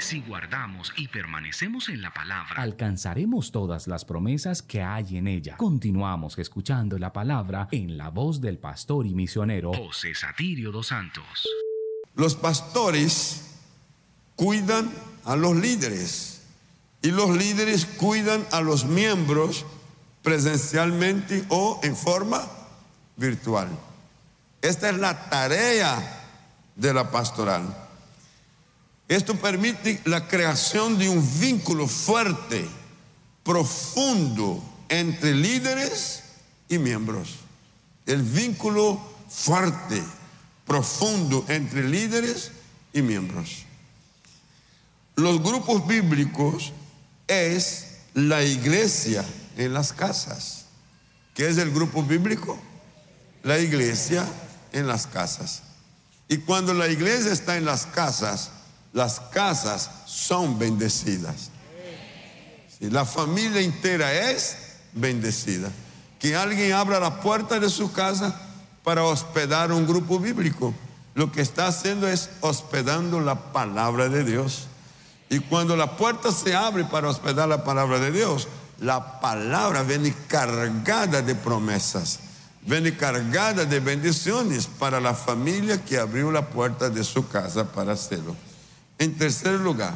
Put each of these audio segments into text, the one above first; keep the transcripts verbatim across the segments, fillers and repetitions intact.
Si guardamos y permanecemos en la palabra, alcanzaremos todas las promesas que hay en ella. Continuamos escuchando la palabra en la voz del pastor y misionero José Satirio dos Santos. Los pastores cuidan a los líderes y los líderes cuidan a los miembros presencialmente o en forma virtual. Esta es la tarea de la pastoral. Esto permite la creación de un vínculo fuerte, profundo entre líderes y miembros. El vínculo fuerte, profundo entre líderes y miembros. Los grupos bíblicos es la iglesia en las casas. ¿Qué es el grupo bíblico? La iglesia en las casas. Y cuando la iglesia está en las casas, las casas son bendecidas. Sí, la familia entera es bendecida. Que alguien abra la puerta de su casa para hospedar un grupo bíblico, lo que está haciendo es hospedando la palabra de Dios. Y cuando la puerta se abre para hospedar la palabra de Dios, la palabra viene cargada de promesas, viene cargada de bendiciones para la familia que abrió la puerta de su casa para hacerlo. En tercer lugar,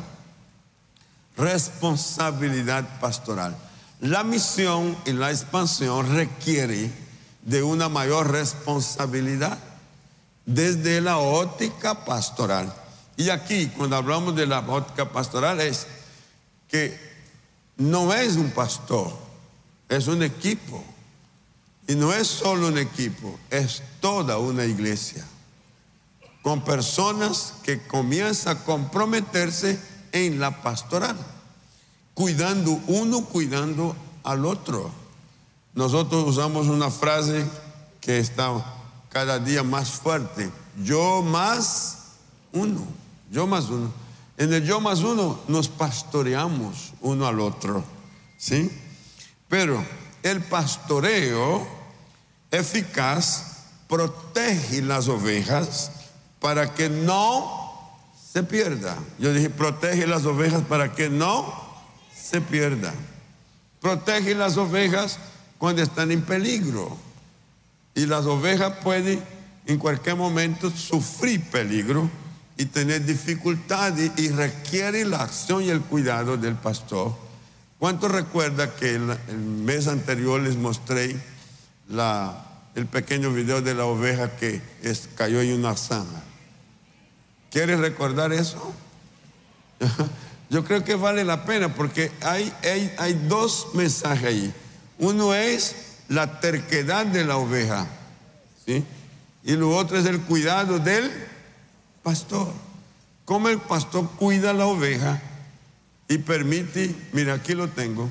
responsabilidad pastoral. La misión y la expansión requiere de una mayor responsabilidad desde la óptica pastoral. Y aquí, cuando hablamos de la óptica pastoral, es que no es un pastor, es un equipo. Y no es solo un equipo, es toda una iglesia, con personas que comienzan a comprometerse en la pastoral, cuidando uno, cuidando al otro. Nosotros usamos una frase que está cada día más fuerte: yo más uno, yo más uno. En el yo más uno nos pastoreamos uno al otro, ¿sí? Pero el pastoreo eficaz protege las ovejas para que no se pierda. Yo dije, protege las ovejas para que no se pierda. Protege las ovejas cuando están en peligro. Y las ovejas pueden en cualquier momento sufrir peligro y tener dificultades, y requiere la acción y el cuidado del pastor. ¿Cuánto recuerda que el, el mes anterior les mostré la, el pequeño video de la oveja que es, cayó en una zanja? ¿Quieres recordar eso? Yo creo que vale la pena porque hay, hay, hay dos mensajes ahí. Uno es la terquedad de la oveja, ¿sí? Y lo otro es el cuidado del pastor. Cómo el pastor cuida la oveja y permite, mira, aquí lo tengo.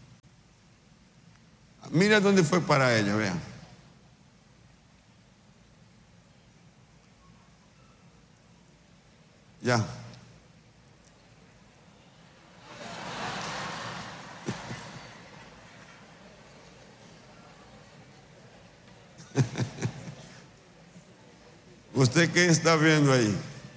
Mira dónde fue para ella, vean. Ya. ¿Usted qué está viendo ahí?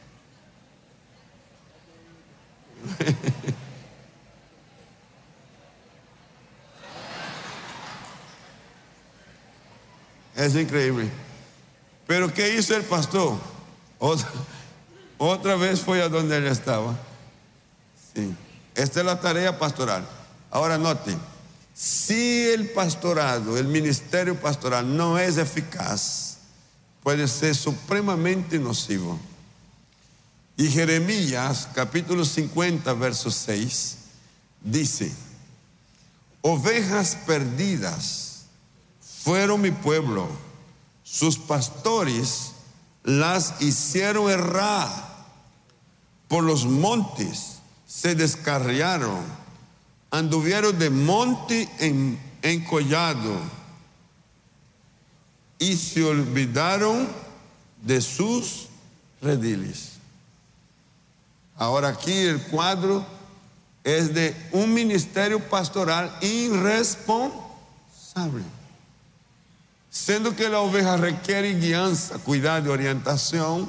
Es increíble. Pero ¿qué hizo el pastor? Otra, otra vez fue a donde él estaba. Sí. Esta es la tarea pastoral. Ahora noten, si el pastorado, el ministerio pastoral no es eficaz, puede ser supremamente nocivo. Y Jeremías capítulo cincuenta verso seis dice: ovejas perdidas fueron mi pueblo, sus pastores las hicieron errar, por los montes se descarriaron, anduvieron de monte en, en collado y se olvidaron de sus rediles. Ahora aquí el cuadro es de un ministerio pastoral irresponsable, siendo que la oveja requiere guianza, cuidado y orientación,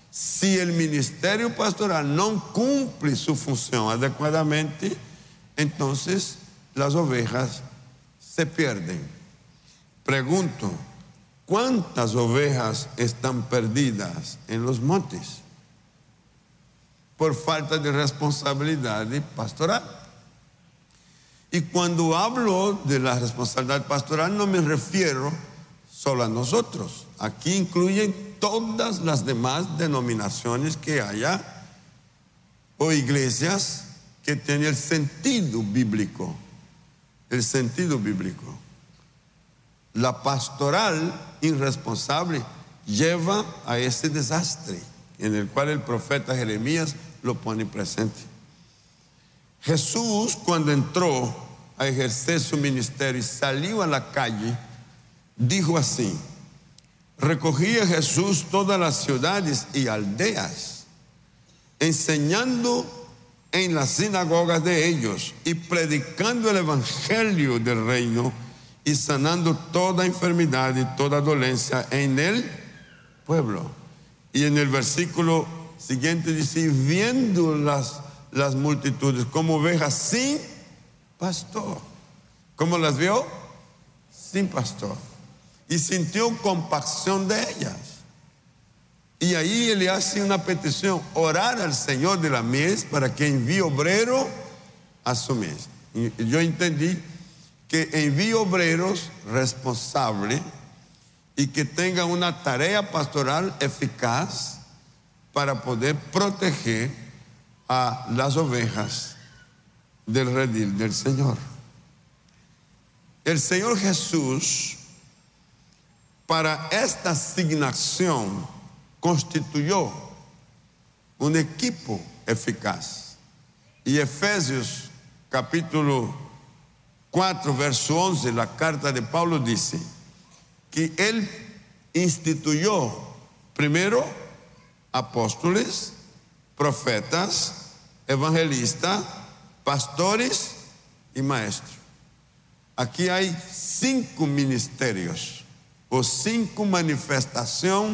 si el ministerio pastoral no cumple su función adecuadamente, entonces las ovejas se pierden. Pregunto, ¿cuántas ovejas están perdidas en los montes por falta de responsabilidad pastoral? Y cuando hablo de la responsabilidad pastoral no me refiero solo a nosotros. Aquí incluyen todas las demás denominaciones que haya o iglesias que tienen el sentido bíblico. El sentido bíblico. La pastoral irresponsable lleva a ese desastre en el cual el profeta Jeremías lo pone presente. Jesús, cuando entró a ejercer su ministerio y salió a la calle, dijo así: recogía Jesús todas las ciudades y aldeas, enseñando en las sinagogas de ellos y predicando el evangelio del reino y sanando toda enfermedad y toda dolencia en el pueblo. Y en el versículo siguiente dice: viendo las, las multitudes como ovejas sin pastor. ¿Cómo las vio? Sin pastor. Y sintió compasión de ellas. Y ahí él le hace una petición: orar al Señor de la mies para que envíe obrero a su mies. Y yo entendí que envíe obreros responsables y que tengan una tarea pastoral eficaz para poder proteger a las ovejas del redil del Señor. El Señor Jesús, para esta asignación, constituyó un equipo eficaz. Y Efesios capítulo cuatro, verso once, la carta de Pablo dice que él instituyó primero apóstoles, profetas, evangelistas, pastores y maestros. Aquí hay cinco ministerios o cinco manifestaciones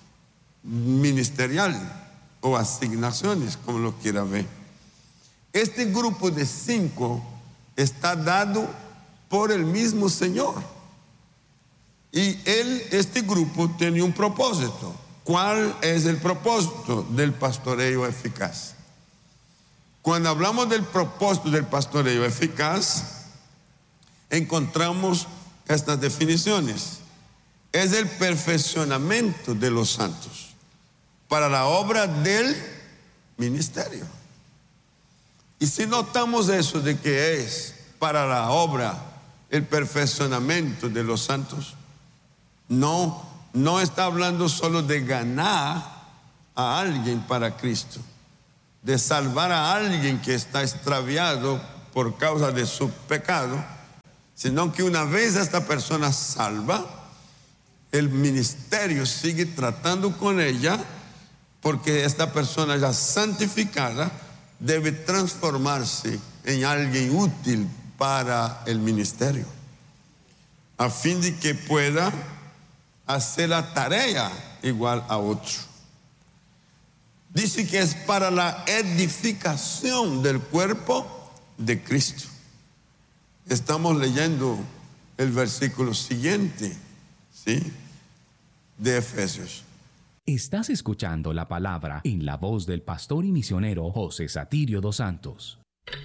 ministerial o asignaciones, como lo quiera ver. Este grupo de cinco está dado por el mismo Señor. Y él, este grupo tiene un propósito. ¿Cuál es el propósito del pastoreo eficaz? Cuando hablamos del propósito del pastoreo eficaz, encontramos estas definiciones. Es el perfeccionamiento de los santos para la obra del ministerio. Y si notamos eso de que es para la obra el perfeccionamiento de los santos, no, no está hablando solo de ganar a alguien para Cristo, de salvar a alguien que está extraviado por causa de su pecado, sino que una vez esta persona salva, el ministerio sigue tratando con ella, porque esta persona ya santificada debe transformarse en alguien útil para el ministerio, a fin de que pueda hacer la tarea igual a otro. Dice que es para la edificación del cuerpo de Cristo. Estamos leyendo el versículo siguiente, ¿sí?, de Efesios. Estás escuchando la palabra en la voz del pastor y misionero José Satirio dos Santos.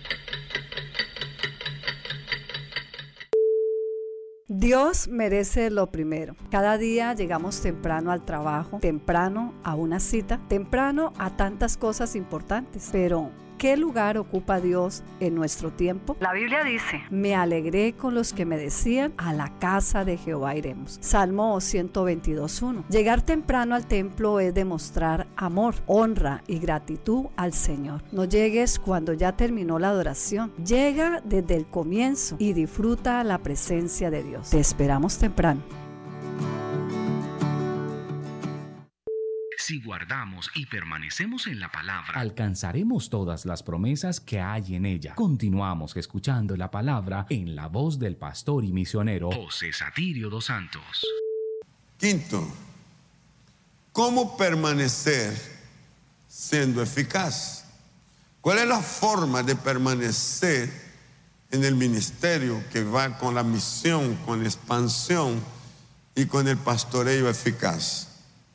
Dios merece lo primero. Cada día llegamos temprano al trabajo, temprano a una cita, temprano a tantas cosas importantes. Pero, ¿qué lugar ocupa Dios en nuestro tiempo? La Biblia dice: me alegré con los que me decían, a la casa de Jehová iremos. Salmo ciento veintidós, uno. Llegar temprano al templo es demostrar amor, honra y gratitud al Señor. No llegues cuando ya terminó la adoración. Llega desde el comienzo y disfruta la presencia de Dios. Te esperamos temprano. Si guardamos y permanecemos en la palabra, alcanzaremos todas las promesas que hay en ella. Continuamos escuchando la palabra en la voz del pastor y misionero José Satirio dos Santos. Quinto, ¿cómo permanecer siendo eficaz. ¿Cuál es la forma de permanecer en el ministerio que va con la misión, con la expansión y con el pastoreo eficaz?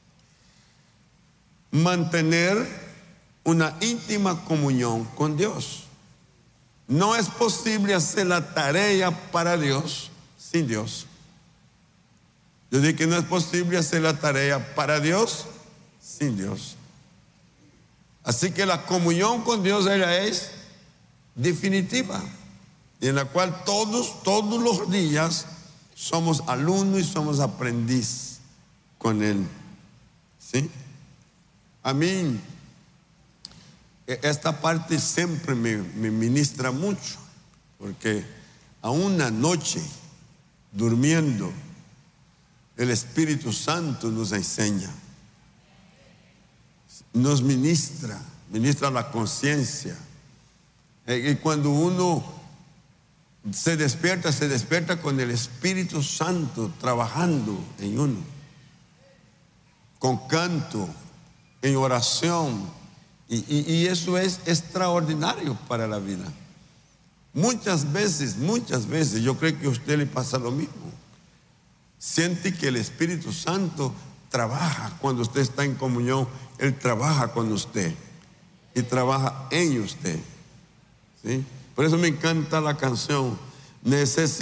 Mantener una íntima comunión con Dios. No es posible hacer la tarea para Dios sin Dios. Yo digo que no es posible hacer la tarea para Dios sin Dios. Así que la comunión con Dios ella es definitiva, y en la cual todos, todos los días somos alumnos y somos aprendiz con Él. ¿Sí? A mí esta parte siempre me, me ministra mucho, porque a una noche durmiendo el Espíritu Santo nos enseña, nos ministra, ministra la conciencia. Y cuando uno se despierta, se despierta con el Espíritu Santo trabajando en uno, con canto, en oración. Y, y, y eso es extraordinario para la vida. Muchas veces, muchas veces, yo creo que a usted le pasa lo mismo. Siente que el Espíritu Santo trabaja cuando usted está en comunión. Él trabaja con usted y trabaja en usted. ¿Sí? Por eso me encanta la canción. Necesito